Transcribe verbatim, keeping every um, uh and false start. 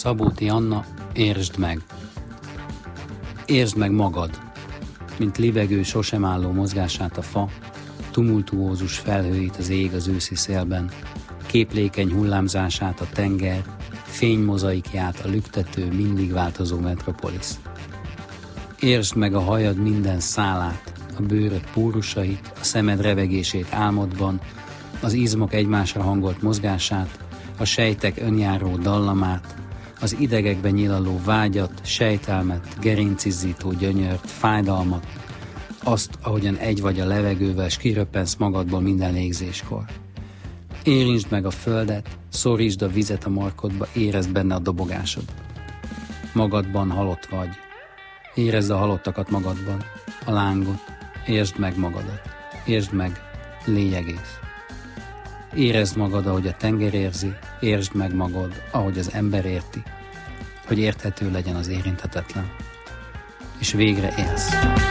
Szabóti Anna, értsd meg. Értsd meg magad, mint libegő, sosem álló mozgását a fa, tumultuózus felhőit az ég az őszi szélben, képlékeny hullámzását a tenger, fénymozaikját a lüktető, mindig változó metropolisz. Értsd meg a hajad minden szálát, a bőröd pórusait, a szemed revegését álmodban, az izmok egymásra hangolt mozgását, a sejtek önjáró dallamát, az idegekben nyilaló vágyat, sejtelmet, gerincizzító gyönyört, fájdalmat, azt, ahogyan egy vagy a levegővel, s kiröppensz magadból minden légzéskor. Érintsd meg a földet, szorítsd a vizet a markodba, érezd benne a dobogásod. Magadban halott vagy. Érezd a halottakat magadban, a lángot, értsd meg magadat, értsd meg, légy egész. Érezd magad, ahogy a tenger érzi, értsd meg magad, ahogy az ember érti, hogy érthető legyen az érinthetetlen. És végre élsz.